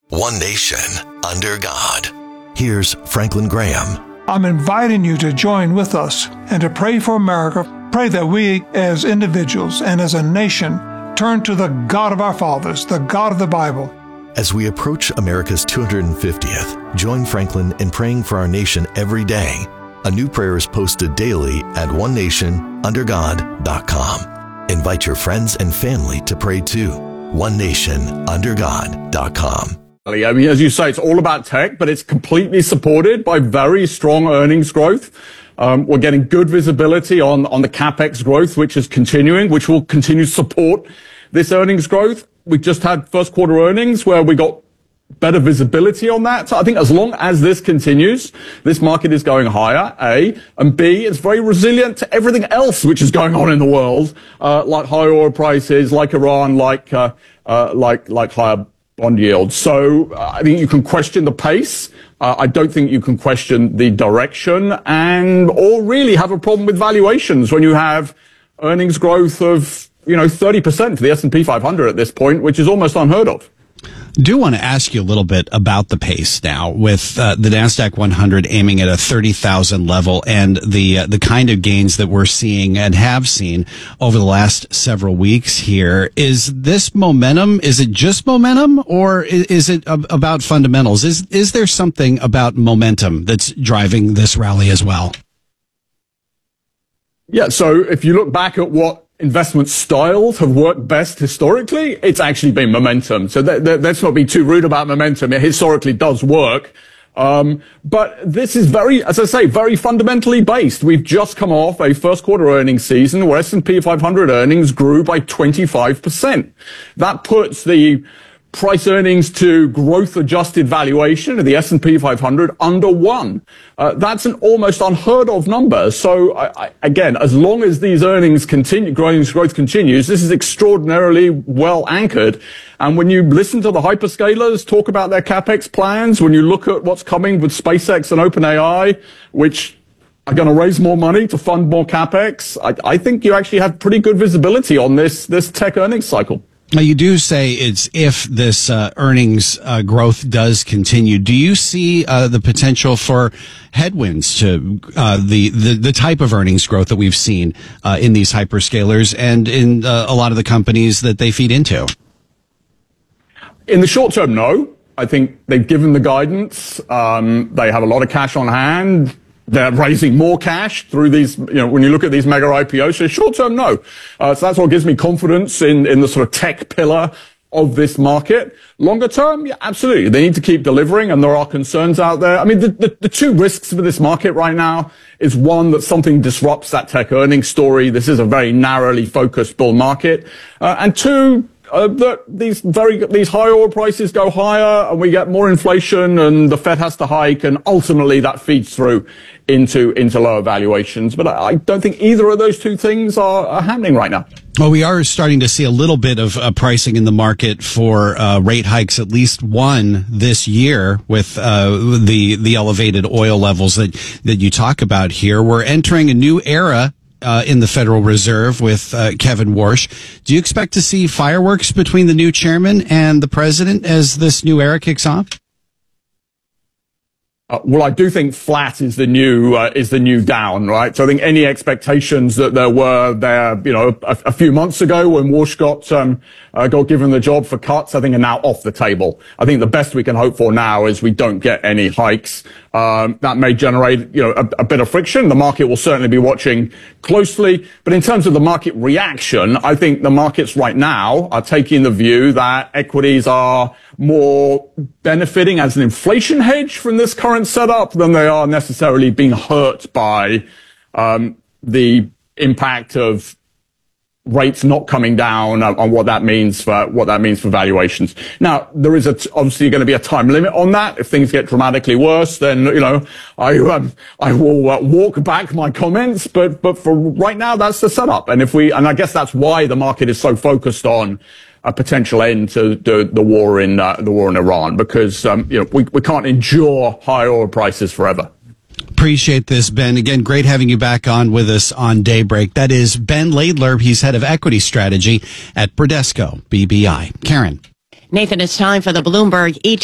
One nation, under God. Here's Franklin Graham. I'm inviting you to join with us and to pray for America. Pray that we as individuals and as a nation turn to the God of our fathers, the God of the Bible. As we approach America's 250th, join Franklin in praying for our nation every day. A new prayer is posted daily at onenationundergod.com. Invite your friends and family to pray too. onenationundergod.com. I mean, as you say, it's all about tech, but it's completely supported by very strong earnings growth. We're getting good visibility on the CapEx growth, which is continuing, which will continue to support this earnings growth. We just had first quarter earnings where we got better visibility on that. So I think as long as this continues, this market is going higher, A, and B, it's very resilient to everything else which is going on in the world, like high oil prices, like Iran, like higher bond yields. So I think you can question the pace. I don't think you can question the direction or really have a problem with valuations when you have earnings growth of, 30% for the S&P 500 at this point, which is almost unheard of. Do want to ask you a little bit about the pace now with the NASDAQ 100 aiming at a 30,000 level and the kind of gains that we're seeing and have seen over the last several weeks here. Is this momentum? Is it just momentum or is it about fundamentals? Is there something about momentum that's driving this rally as well? Yeah. So if you look back at what investment styles have worked best historically, it's actually been momentum. So let's not be too rude about momentum. It historically does work. But this is very fundamentally based. We've just come off a first quarter earnings season where S&P 500 earnings grew by 25%. That puts the price earnings to growth adjusted valuation of the S&P 500 under 1. That's an almost unheard of number. So again, as long as these earnings continue, growth continues, this is extraordinarily well anchored. And when you listen to the hyperscalers talk about their CapEx plans, when you look at what's coming with SpaceX and OpenAI, which are going to raise more money to fund more CapEx, I think you actually have pretty good visibility on this tech earnings cycle. Now, you do say it's if this earnings growth does continue. Do you see the potential for headwinds to the type of earnings growth that we've seen in these hyperscalers and in a lot of the companies that they feed into? In the short term, no. I think they've given the guidance. They have a lot of cash on hand. They're raising more cash through these, when you look at these mega IPOs. So short term, no. So that's what gives me confidence in the sort of tech pillar of this market. Longer term, yeah, absolutely. They need to keep delivering, and there are concerns out there. I mean, the two risks for this market right now is one, that something disrupts that tech earnings story. This is a very narrowly focused bull market. And two, that these high oil prices go higher and we get more inflation and the Fed has to hike, and ultimately that feeds through into lower valuations. But I don't think either of those two things are happening right now. Well, we are starting to see a little bit of pricing in the market for rate hikes, at least one this year, with the elevated oil levels that you talk about here. We're entering a new era in the Federal Reserve with Kevin Warsh. Do you expect to see fireworks between the new chairman and the president as this new era kicks off? Well, I do think flat is the new down, right? So I think any expectations that there were there, a few months ago when Warsh got given the job for cuts, I think are now off the table. I think the best we can hope for now is we don't get any hikes. That may generate, a bit of friction. The market will certainly be watching closely. But in terms of the market reaction, I think the markets right now are taking the view that equities are more benefiting as an inflation hedge from this current setup than they are necessarily being hurt by the impact of rates not coming down on what that means for valuations. Now, there is obviously going to be a time limit on that. If things get dramatically worse, then I will walk back my comments. But for right now, that's the setup. And I guess that's why the market is so focused on a potential end to the war in Iran, because we can't endure high oil prices forever. Appreciate this, Ben. Again, great having you back on with us on Daybreak. That is Ben Laidler. He's head of equity strategy at Bradesco BBI. Karen. Nathan, it's time for the Bloomberg